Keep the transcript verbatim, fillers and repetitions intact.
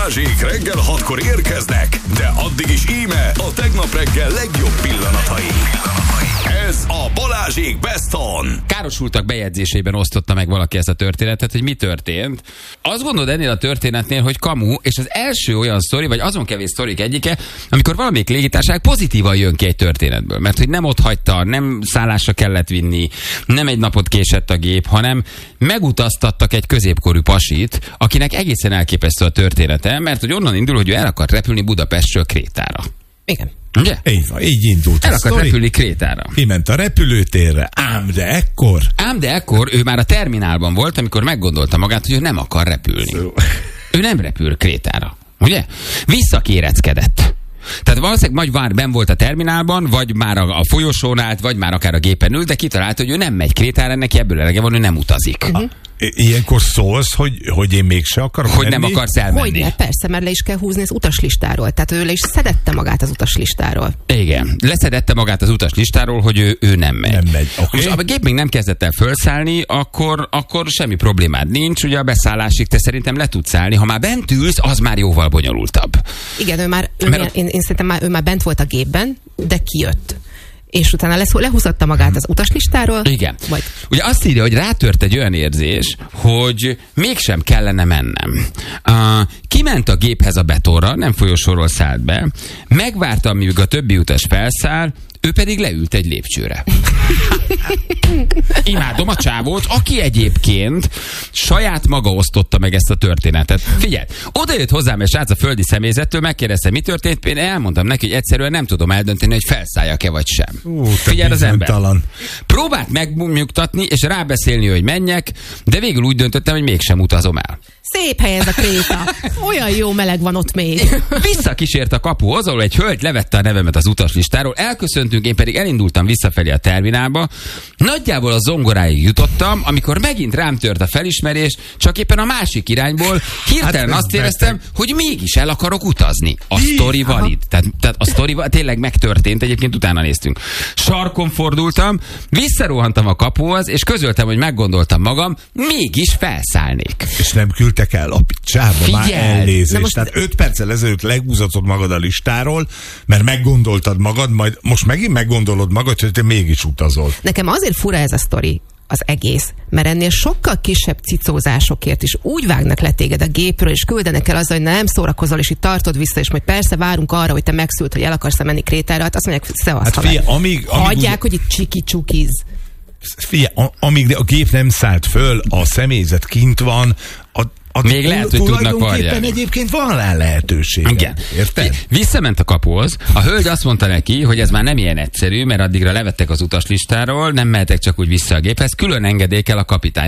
Balázsék reggel hatkor érkeznek, de addig is íme a tegnap reggel legjobb pillanatai. Ez a Balázsék Best On. Károsultak bejegyzésében osztotta meg valaki ezt a történetet, hogy mi történt. Azt gondolod ennél a történetnél, hogy kamu, és az első olyan sztori, vagy azon kevés sztorik egyike, amikor valamelyik légitársaság pozitívan jön ki egy történetből. Mert hogy nem ott hagyta, nem szállásra kellett vinni, nem egy napot késett a gép, hanem megutaztattak egy középkorú pasit, akinek egészen elképesztő a története, mert hogy onnan indul, hogy ő el akart repülni Budapestről Krétára. Igen. Ugye? Így van, így indult. El akart repülni Krétára. Kiment a repülőtérre, ám de ekkor... Ám de ekkor ő már a terminálban volt, amikor meggondolta magát, hogy ő nem akar repülni. So. Ő nem repül Krétára, ugye? Visszakéreckedett. Tehát valószínűleg vagy már benn volt a terminálban, vagy már a, a folyosón állt, vagy már akár a gépen ült, de kitalálta, hogy ő nem megy Krétára, neki ebből elege van, ő nem utazik. Uh-huh. Ilyenkor szólsz, hogy, hogy én mégse akarok Hogy menni? nem akarsz elmenni. Hogyne, persze, mert le is kell húzni az utaslistáról. Tehát ő le is szedette magát az utaslistáról. Igen, leszedette magát az utaslistáról, hogy ő, ő nem megy. Nem megy, oké. Okay. A gép még nem kezdett el felszállni, akkor, akkor semmi problémád nincs. Ugye a beszállásig te szerintem le tudsz állni. Ha már bent ülsz, az már jóval bonyolultabb. Igen, ő már, ő Mert milyen, én, én szerintem már, ő már bent volt a gépben, de kijött. És utána lesz, lehúzotta magát az utaslistáról. Igen. Vagy... Ugye azt írja, hogy rátört egy olyan érzés, hogy mégsem kellene mennem. Uh, kiment a géphez a betonra, nem folyosóról szállt be, megvárta, amíg a többi utas felszáll, ő pedig leült egy lépcsőre. Imádom a csávót, aki egyébként saját maga osztotta meg ezt a történetet. Figyelj, oda jött hozzám egy srác a földi személyzettől, megkérdezte, mi történt, én elmondtam neki, hogy egyszerűen nem tudom eldönteni, hogy felszálljak-e vagy sem. Ú, Figyelj az ember. Talan. Próbált megnyugtatni és rábeszélni, hogy menjek, de végül úgy döntöttem, hogy mégsem utazom el. Szép hely ez a Kréta. Olyan jó meleg van ott még. Visszakísért a kapuhoz, ahol egy hölgy levette a nevemet az utaslistáról, elköszöntünk, én pedig elindultam visszafelé a terminálba. Nagyjából a zongoráig jutottam, amikor megint rám tört a felismerés, csak éppen a másik irányból hirtelen hát azt éreztem, beteg. hogy mégis el akarok utazni. A sztori valid. Tehát, tehát a sztori tényleg megtörtént, egyébként utána néztünk. Sarkon fordultam, visszarohantam a kapuhoz, és közöltem, hogy meggondoltam magam, mégis felszállnék. És nem küldtek el a picsába, már elnézést. Most... Tehát öt perccel ezelőtt legúzatod magad a listáról, mert meggondoltad magad, majd most megint meggondolod magad, hogy te mégis utazol. Nekem azért fura ez a sztori, az egész, mert ennél sokkal kisebb cicózásokért is úgy vágnak le téged a gépről, és küldenek el azzal, hogy nem szórakozol, és itt tartod vissza, és majd persze várunk arra, hogy te megszült, hogy el akarsz menni Krétára, hát azt mondják, szevasz, hát figyelj, amíg, amíg hagyják, úgy... hogy itt csiki-csukiz. Figyelj, amíg a gép nem szállt föl, a személyzet kint van, a A Még lehet, hogy tudnak varjálni. Egyébként van rá lehetőség. Igen. Érted? Visszament a kapuhoz. A hölgy azt mondta neki, hogy ez már nem ilyen egyszerű, mert addigra levettek az utaslistáról, nem mehetek csak úgy vissza a géphez, külön engedély kell a kapitány.